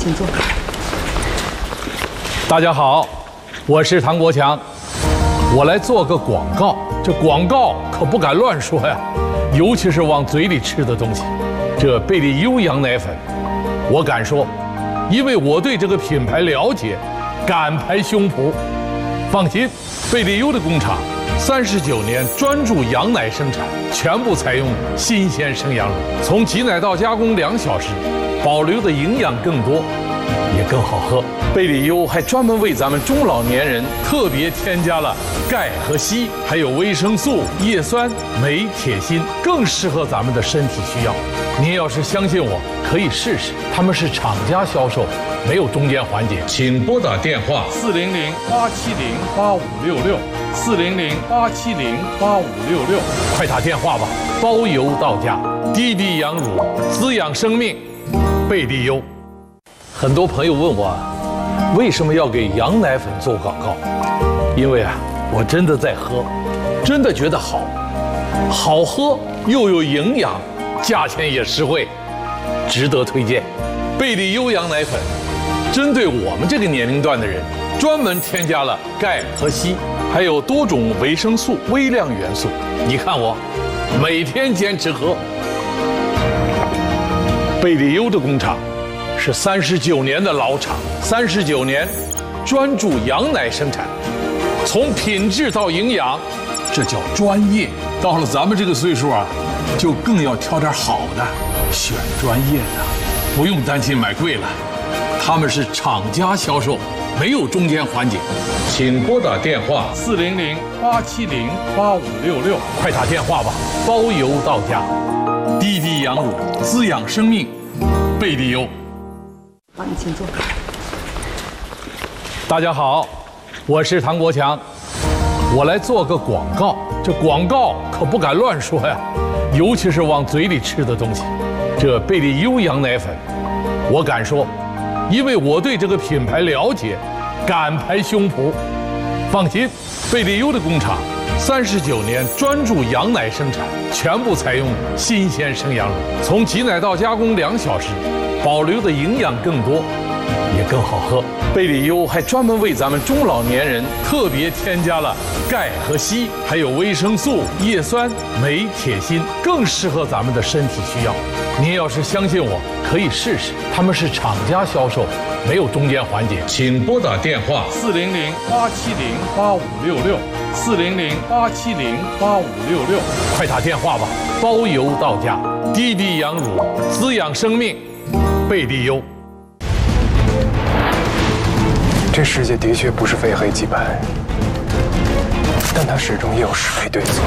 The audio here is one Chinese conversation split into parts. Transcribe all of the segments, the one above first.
请坐。 大家好，我是唐国强，我来做个广告。这广告可不敢乱说呀，尤其是往嘴里吃的东西。这贝利优羊奶粉，我敢说，因为我对这个品牌了解，敢拍胸脯。放心，贝利优的工厂39年专注羊奶生产，全部采用新鲜生羊乳，从挤奶到加工2小时，保留的营养更多，也更好喝。贝利优还专门为咱们中老年人特别添加了钙和硒，还有维生素、叶酸、镁、铁、锌，更适合咱们的身体需要。您要是相信我，可以试试。他们是厂家销售，没有中间环节。请拨打电话400-870-8566，400-870-8566，快打电话吧，包邮到家。滴滴羊乳，滋养生命，贝利优。很多朋友问我，为什么要给羊奶粉做广告？因为我真的在喝，真的觉得好，好喝又有营养，价钱也实惠，值得推荐。贝利优羊奶粉针对我们这个年龄段的人，专门添加了钙和硒，还有多种维生素、微量元素。你看我每天坚持喝。贝利优的工厂是39年的老厂，39年专注羊奶生产，从品质到营养，这叫专业。到了咱们这个岁数就更要挑点好的，选专业的，不用担心买贵了。他们是厂家销售，没有中间环节。请拨打电话400-870-8566，快打电话吧，包邮到家。滴滴羊乳，滋养生命，贝利优。 好，你请坐。 大家好，我是唐国强，我来做个广告。这广告可不敢乱说呀，尤其是往嘴里吃的东西。这贝利优羊奶粉，我敢说，因为我对这个品牌了解，敢拍胸脯。放心，贝利优的工厂39年专注羊奶生产，全部采用新鲜生羊乳，从挤奶到加工2小时，保留的营养更多，也更好喝。贝利优还专门为咱们中老年人特别添加了钙和硒，还有维生素、叶酸、镁、铁、锌，更适合咱们的身体需要。您要是相信我，可以试试。他们是厂家销售，没有中间环节。请拨打电话400-870-8566，400-870-8566，快打电话吧，包邮到家。滴滴羊乳，滋养生命，贝利优。 这世界的确不是非黑即白，但它始终也有是非对错。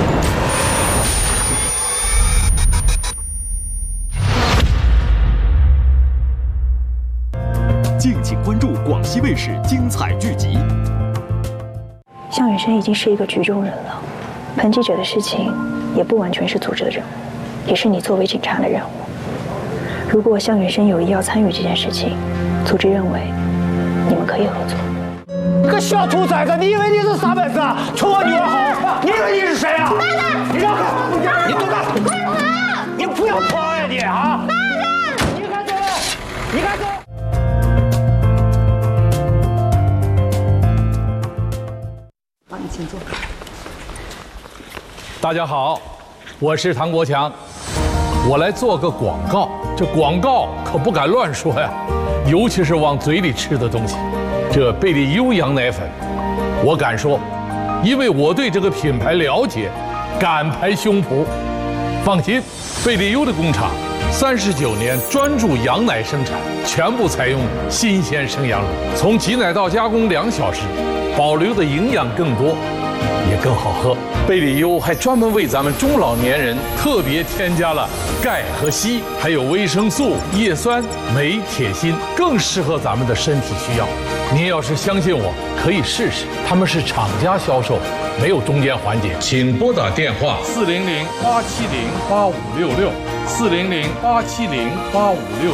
敬请关注广西卫视精彩剧集。 向远生已经是一个局中人了，彭记者的事情也不完全是组织的任务，也是你作为警察的任务。如果向远生有意要参与这件事情，组织认为你们可以合作。 你个小兔崽子，你以为你是啥本事啊？冲我女儿好，你以为你是谁啊？爸爸，你让开！你走开！快跑！你不要跑呀你啊！爸爸，你敢走？你敢走？ 好，你请坐。 大家好，我是唐国强，我来做个广告。这广告可不敢乱说呀，尤其是往嘴里吃的东西。这贝利优羊奶粉，我敢说，因为我对这个品牌了解，敢拍胸脯。放心，贝利优的工厂39年专注羊奶生产，全部采用新鲜生羊乳，从挤奶到加工2小时，保留的营养更多，也更好喝。贝利优还专门为咱们中老年人特别添加了钙和硒，还有维生素、叶酸、镁、铁、锌，更适合咱们的身体需要。您要是相信我，可以试试。他们是厂家销售，没有中间环节。请拨打电话400-870-8566，400-870-8566。